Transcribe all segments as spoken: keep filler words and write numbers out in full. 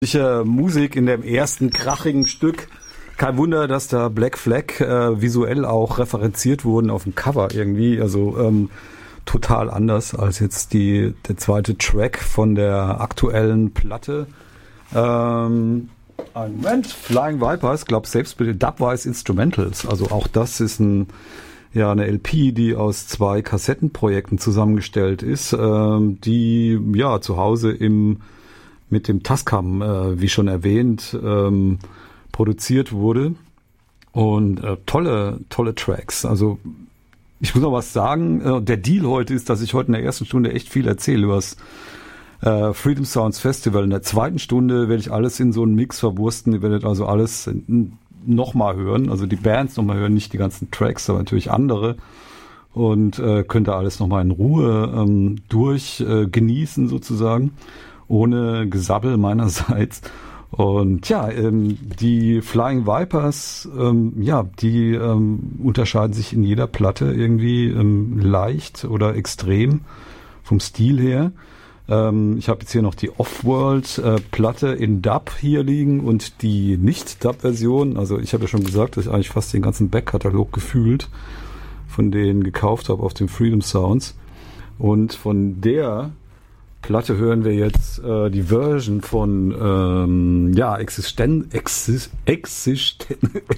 Musik in dem ersten krachigen Stück. Kein Wunder, dass da Black Flag äh, visuell auch referenziert wurden auf dem Cover irgendwie. Also ähm, total anders als jetzt die der zweite Track von der aktuellen Platte. Ähm, ein Moment, Flying Vipers, glaube selbst bitte Dubwise Instrumentals. Also auch das ist ein ja eine L P, die aus zwei Kassettenprojekten zusammengestellt ist, ähm, die ja zu Hause im mit dem Tascam, äh, wie schon erwähnt, ähm, produziert wurde. Und äh, tolle, tolle Tracks. Also ich muss noch was sagen. Äh, der Deal heute ist, dass ich heute in der ersten Stunde echt viel erzähle über das äh, Freedom Sounds Festival. In der zweiten Stunde werde ich alles in so einen Mix verwursten. Ihr werdet also alles nochmal hören. Also die Bands nochmal hören, nicht die ganzen Tracks, aber natürlich andere. Und äh, könnt ihr alles nochmal in Ruhe ähm, durch äh, genießen sozusagen. Ohne Gesabbel meinerseits. Und ja, ähm, die Flying Vipers, ähm, ja, die ähm, unterscheiden sich in jeder Platte irgendwie ähm, leicht oder extrem vom Stil her. Ähm, ich habe jetzt hier noch die Off-World-Platte äh, in Dub hier liegen und die Nicht-Dub-Version. Also ich habe ja schon gesagt, dass ich eigentlich fast den ganzen Backkatalog gefühlt von denen gekauft habe auf dem Freedom Sounds. Und von der Platte hören wir jetzt äh, die Version von ähm, ja Existen Exis Existen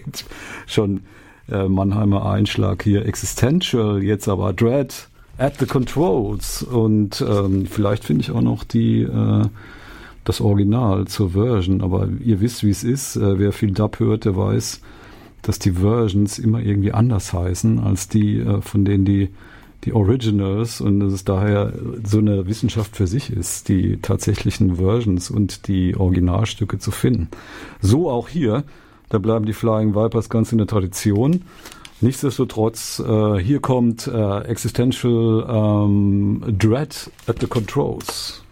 schon äh, Mannheimer Einschlag hier Existential, jetzt aber Dread at the Controls und ähm, vielleicht finde ich auch noch die äh, das Original zur Version, aber ihr wisst, wie es ist. Äh, wer viel Dub hört, der weiß, dass die Versions immer irgendwie anders heißen als die äh, von denen die die Originals und dass es daher so eine Wissenschaft für sich ist, die tatsächlichen Versions und die Originalstücke zu finden. So auch hier, da bleiben die Flying Vipers ganz in der Tradition. Nichtsdestotrotz, äh, hier kommt äh, Existential ähm, Dread at the Controls.